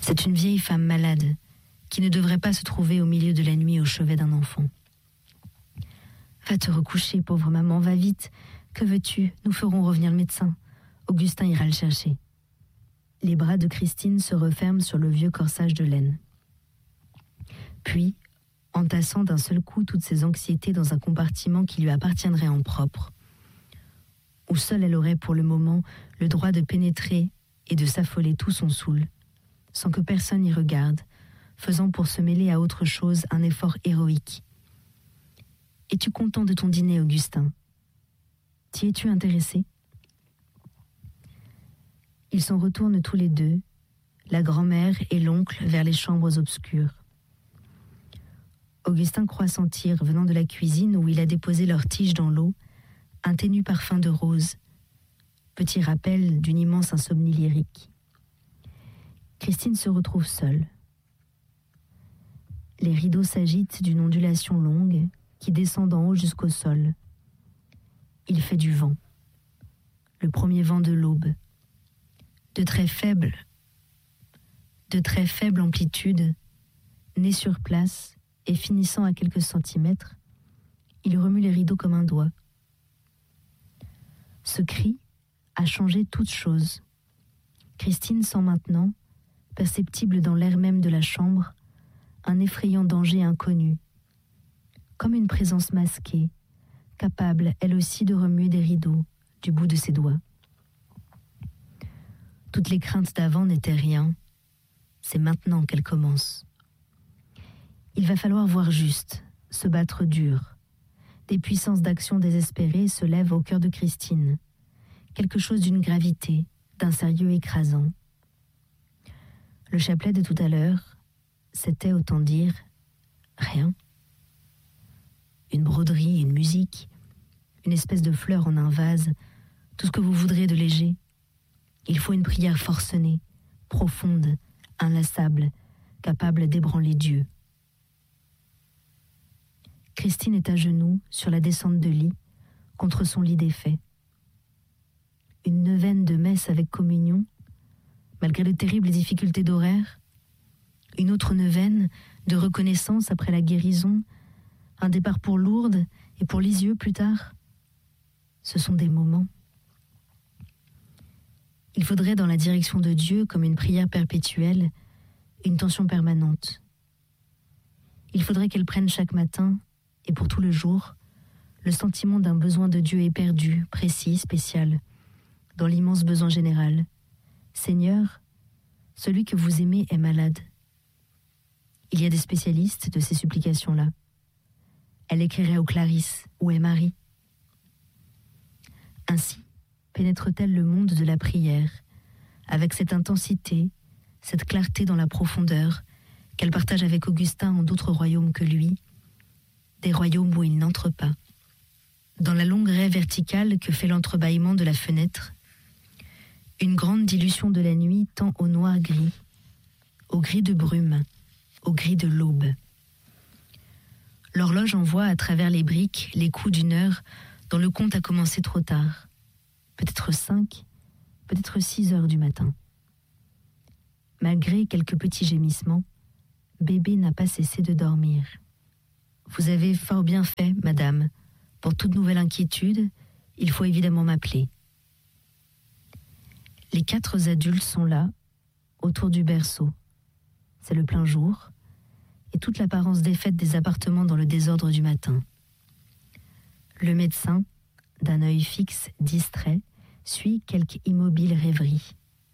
C'est une vieille femme malade qui ne devrait pas se trouver au milieu de la nuit au chevet d'un enfant. Va te recoucher, pauvre maman, va vite. Que veux-tu? Nous ferons revenir le médecin. Augustin ira le chercher. Les bras de Christine se referment sur le vieux corsage de laine. Puis, entassant d'un seul coup toutes ses anxiétés dans un compartiment qui lui appartiendrait en propre, où seule elle aurait pour le moment le droit de pénétrer et de s'affoler tout son soul, sans que personne y regarde, faisant pour se mêler à autre chose un effort héroïque. Es-tu content de ton dîner, Augustin? T'y es-tu intéressé? Ils s'en retournent tous les deux, la grand-mère et l'oncle vers les chambres obscures. Augustin croit sentir, venant de la cuisine où il a déposé leurs tiges dans l'eau, un ténu parfum de rose, petit rappel d'une immense insomnie lyrique. Christine se retrouve seule. Les rideaux s'agitent d'une ondulation longue qui descend d'en haut jusqu'au sol. Il fait du vent, le premier vent de l'aube, de très faible amplitude, né sur place et finissant à quelques centimètres, il remue les rideaux comme un doigt. Ce cri a changé toute chose. Christine sent maintenant, perceptible dans l'air même de la chambre, un effrayant danger inconnu, comme une présence masquée, capable, elle aussi, de remuer des rideaux du bout de ses doigts. Toutes les craintes d'avant n'étaient rien. C'est maintenant qu'elles commencent. Il va falloir voir juste, se battre dur. Des puissances d'action désespérées se lèvent au cœur de Christine. Quelque chose d'une gravité, d'un sérieux écrasant. Le chapelet de tout à l'heure, c'était, autant dire, rien. Une broderie, une musique, une espèce de fleur en un vase, tout ce que vous voudrez de léger. Il faut une prière forcenée, profonde, inlassable, capable d'ébranler Dieu. Christine est à genoux sur la descente de lit, contre son lit défait. Une neuvaine de messe avec communion, malgré de terribles difficultés d'horaire. Une autre neuvaine de reconnaissance après la guérison, un départ pour Lourdes et pour Lisieux plus tard. Ce sont des moments. Il faudrait dans la direction de Dieu, comme une prière perpétuelle, une tension permanente. Il faudrait qu'elle prenne chaque matin, et pour tout le jour, le sentiment d'un besoin de Dieu éperdu, précis, spécial, dans l'immense besoin général. Seigneur, celui que vous aimez est malade. Il y a des spécialistes de ces supplications-là. Elle écrirait aux Clarisse, où est Marie? Ainsi pénètre-t-elle le monde de la prière, avec cette intensité, cette clarté dans la profondeur, qu'elle partage avec Augustin en d'autres royaumes que lui, des royaumes où il n'entre pas. Dans la longue raie verticale que fait l'entrebâillement de la fenêtre, une grande dilution de la nuit tend au noir gris, au gris de brume, au gris de l'aube. L'horloge envoie à travers les briques les coups d'une heure dont le compte a commencé trop tard. Peut-être 5, peut-être 6 heures du matin. Malgré quelques petits gémissements, bébé n'a pas cessé de dormir. Vous avez fort bien fait, madame. Pour toute nouvelle inquiétude, il faut évidemment m'appeler. Les 4 adultes sont là, autour du berceau. C'est le plein jour, et toute l'apparence défaite des appartements dans le désordre du matin. Le médecin, d'un œil fixe, distrait, suit quelque immobile rêverie.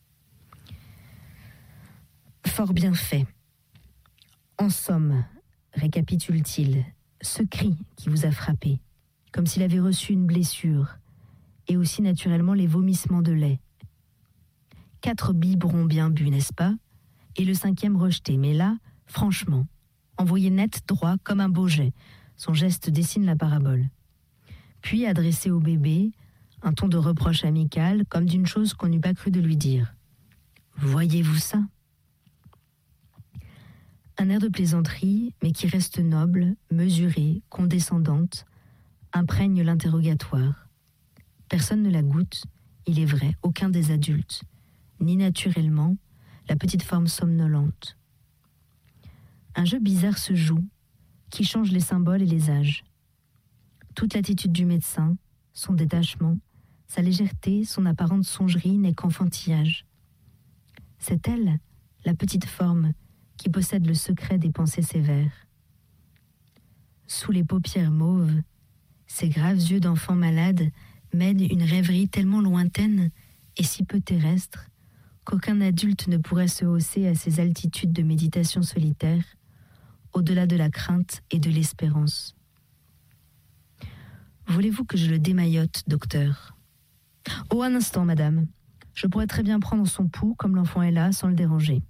Fort bien fait. En somme, récapitule-t-il, ce cri qui vous a frappé, comme s'il avait reçu une blessure, et aussi naturellement les vomissements de lait. 4 biberons bien bu, n'est-ce pas? Et le 5e rejeté, mais là, franchement, envoyé net, droit, comme un beau jet. Son geste dessine la parabole. Puis adressé au bébé, un ton de reproche amical, comme d'une chose qu'on n'eût pas cru de lui dire. « Voyez-vous ça ?» Un air de plaisanterie, mais qui reste noble, mesurée, condescendante, imprègne l'interrogatoire. Personne ne la goûte, il est vrai, aucun des adultes, ni naturellement, la petite forme somnolente. Un jeu bizarre se joue, qui change les symboles et les âges. Toute l'attitude du médecin, son détachement, sa légèreté, son apparente songerie n'est qu'enfantillage. C'est elle, la petite forme, qui possède le secret des pensées sévères. Sous les paupières mauves, ses graves yeux d'enfant malade mènent une rêverie tellement lointaine et si peu terrestre qu'aucun adulte ne pourrait se hausser à ces altitudes de méditation solitaire, au-delà de la crainte et de l'espérance. Voulez-vous que je le démaillote, docteur ? Oh, un instant, madame. Je pourrais très bien prendre son pouls, comme l'enfant est là, sans le déranger.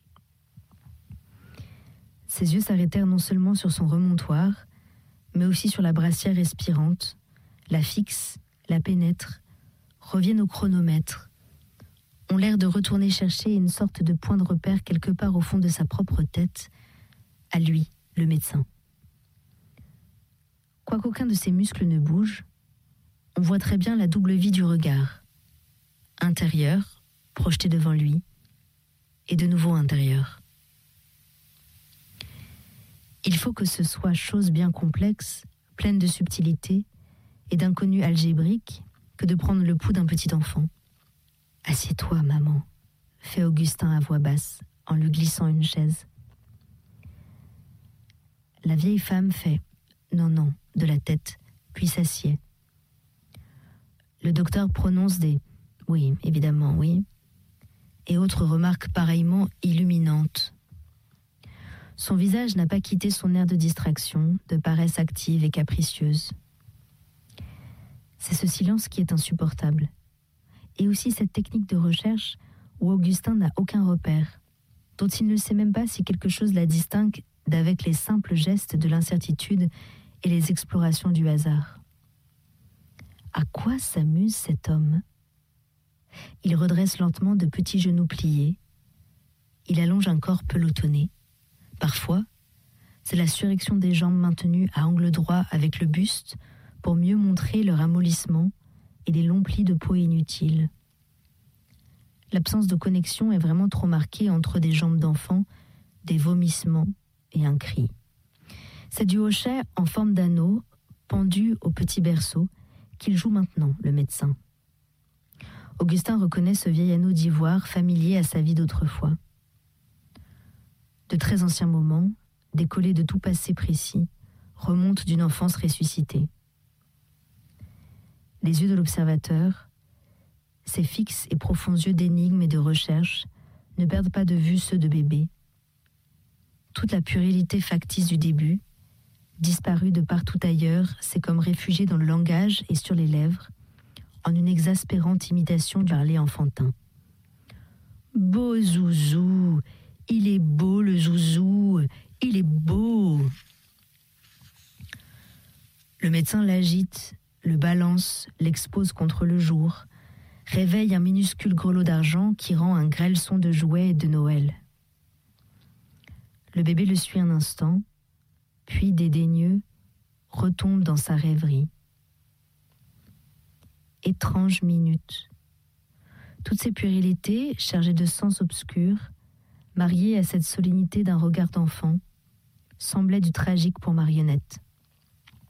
Ses yeux s'arrêtèrent non seulement sur son remontoir, mais aussi sur la brassière respirante, la fixent, la pénètrent, reviennent au chronomètre, ont l'air de retourner chercher une sorte de point de repère quelque part au fond de sa propre tête, à lui, le médecin. Quoiqu'aucun de ses muscles ne bouge, on voit très bien la double vie du regard. Intérieur, projeté devant lui, et de nouveau intérieur. Il faut que ce soit chose bien complexe, pleine de subtilité et d'inconnu algébrique que de prendre le pouls d'un petit enfant. « Assieds-toi, maman », fait Augustin à voix basse, en lui glissant une chaise. La vieille femme fait « non, non » de la tête, puis s'assied. Le docteur prononce des « oui, évidemment, oui » et autres remarques pareillement illuminantes. Son visage n'a pas quitté son air de distraction, de paresse active et capricieuse. C'est ce silence qui est insupportable. Et aussi cette technique de recherche où Augustin n'a aucun repère, dont il ne sait même pas si quelque chose la distingue d'avec les simples gestes de l'incertitude et les explorations du hasard. À quoi s'amuse cet homme ? Il redresse lentement de petits genoux pliés. Il allonge un corps pelotonné. Parfois, c'est la surrection des jambes maintenues à angle droit avec le buste pour mieux montrer leur amollissement et les longs plis de peau inutiles. L'absence de connexion est vraiment trop marquée entre des jambes d'enfant, des vomissements et un cri. C'est du hochet en forme d'anneau, pendu au petit berceau, qu'il joue maintenant, le médecin. Augustin reconnaît ce vieil anneau d'ivoire familier à sa vie d'autrefois. De très anciens moments, décollés de tout passé précis, remontent d'une enfance ressuscitée. Les yeux de l'observateur, ses fixes et profonds yeux d'énigme et de recherche, ne perdent pas de vue ceux de bébé. Toute la puérilité factice du début, disparue de partout ailleurs, s'est comme réfugiée dans le langage et sur les lèvres, en une exaspérante imitation du parler enfantin. « Beau zouzou, il est beau le zouzou, il est beau !» Le médecin l'agite, le balance, l'expose contre le jour, réveille un minuscule grelot d'argent qui rend un grêle son de jouets et de Noël. Le bébé le suit un instant, puis dédaigneux, retombe dans sa rêverie. Étrange minute. Toutes ces puérilités, chargées de sens obscurs, mariées à cette solennité d'un regard d'enfant, semblaient du tragique pour marionnette.